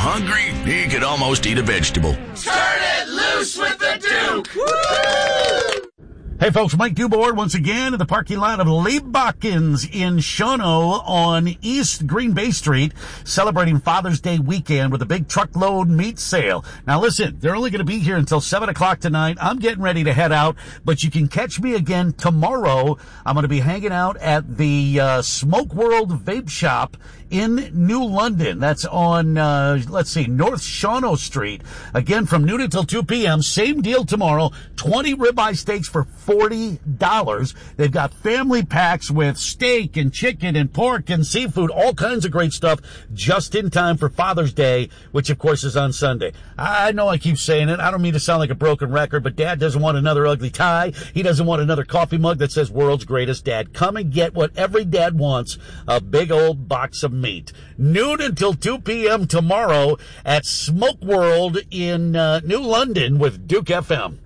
hungry, he could almost eat a vegetable. Turn it loose with the Duke! Woo! Hey folks, Mike Dubois once again in the parking lot of Leibachens in Shono on East Green Bay Street, celebrating Father's Day weekend with a big truckload meat sale. Now listen, they're only going to be here until 7 o'clock tonight. I'm getting ready to head out, but you can catch me again tomorrow. I'm going to be hanging out at the Smoke World Vape Shop in New London. That's on, North Shono Street. Again, from noon until 2 p.m. Same deal tomorrow. 20 ribeye steaks for $40. They've got family packs with steak and chicken and pork and seafood, all kinds of great stuff, just in time for Father's Day, which of course is on Sunday. I know I keep saying it. I don't mean to sound like a broken record, but Dad doesn't want another ugly tie. He doesn't want another coffee mug that says World's Greatest Dad. Come and get what every dad wants, a big old box of meat. Noon until 2 p.m. tomorrow at Smoke World in New London with Duke FM.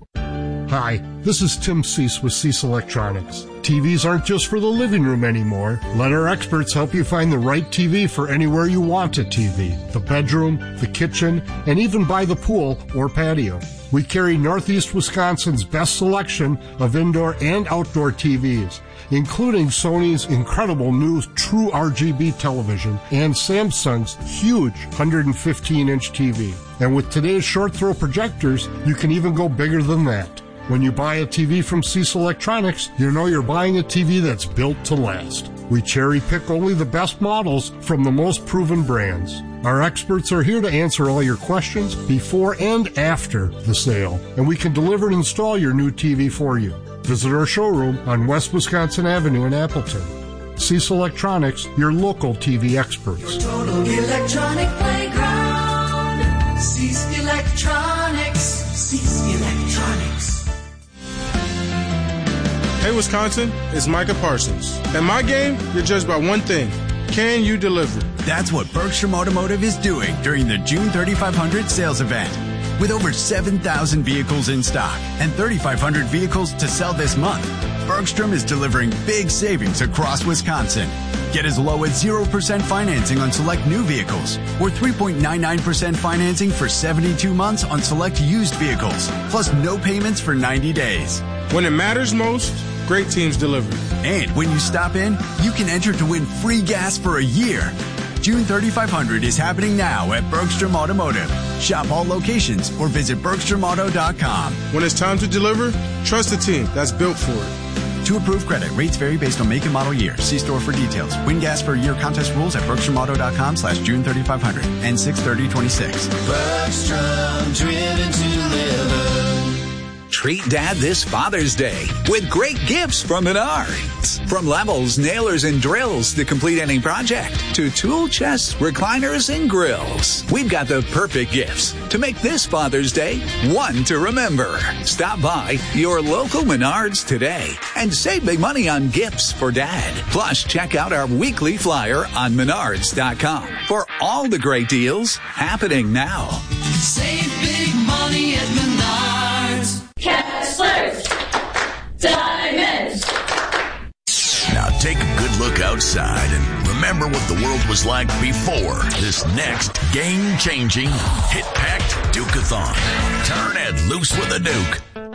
Hi, this is Tim Cease with Cease Electronics. TVs aren't just for the living room anymore. Let our experts help you find the right TV for anywhere you want a TV. The bedroom, the kitchen, and even by the pool or patio. We carry Northeast Wisconsin's best selection of indoor and outdoor TVs, including Sony's incredible new True RGB television and Samsung's huge 115-inch TV. And with today's short-throw projectors, you can even go bigger than that. When you buy a TV from Cease Electronics, you know you're buying a TV that's built to last. We cherry-pick only the best models from the most proven brands. Our experts are here to answer all your questions before and after the sale, and we can deliver and install your new TV for you. Visit our showroom on West Wisconsin Avenue in Appleton. Cease Electronics, your local TV experts. Your total electronic playground. Cease Electronics. Cease Electronics. Hey Wisconsin, it's Micah Parsons. At my game, you're judged by one thing. Can you deliver? That's what Bergstrom Automotive is doing during the June 3500 sales event. With over 7,000 vehicles in stock and 3,500 vehicles to sell this month, Bergstrom is delivering big savings across Wisconsin. Get as low as 0% financing on select new vehicles or 3.99% financing for 72 months on select used vehicles, plus no payments for 90 days. When it matters most, great teams deliver. And when you stop in, you can enter to win free gas for a year. June 3500 is happening now at Bergstrom Automotive. Shop all locations or visit BergstromAuto.com. When it's time to deliver, trust a team that's built for it. To approve credit, rates vary based on make and model year. See store for details. Win gas for a year contest rules at BergstromAuto.com/June 3500 and 6/30/26. Bergstrom, driven to live. Treat Dad this Father's Day with great gifts from Menards. From levels, nailers, and drills to complete any project, to tool chests, recliners, and grills. We've got the perfect gifts to make this Father's Day one to remember. Stop by your local Menards today and save big money on gifts for Dad. Plus, check out our weekly flyer on Menards.com for all the great deals happening now. Save big money at Menards. Kessler's Diamonds. Now take a good look outside and remember what the world was like before this next game-changing, hit-packed Duke-a-thon. Turn it loose with a Duke.